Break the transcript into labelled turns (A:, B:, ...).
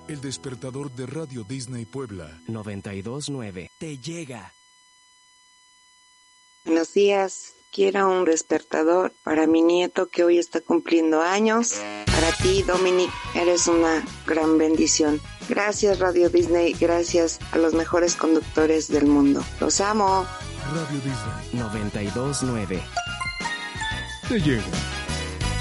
A: El despertador de Radio Disney Puebla
B: 92.9 te llega.
C: Buenos días. Quiero un despertador para mi nieto que hoy está cumpliendo años. Para ti, Dominic, eres una gran bendición. Gracias, Radio Disney. Gracias a los mejores conductores del mundo. Los amo.
A: Radio Disney
B: 92.9
A: te llega.